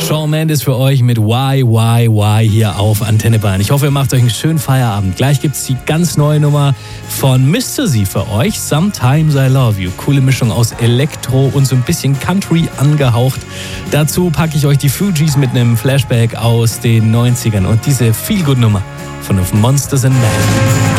Shawn Mendes für euch mit Why hier auf Antenne Bayern. Ich hoffe, ihr macht euch einen schönen Feierabend. Gleich gibt es die ganz neue Nummer von Mr. Z für euch. Sometimes I Love You. Coole Mischung aus Elektro und so ein bisschen Country angehaucht. Dazu packe ich euch die Fugees mit einem Flashback aus den 90ern und diese Feel-Good-Nummer von Monsters and Men.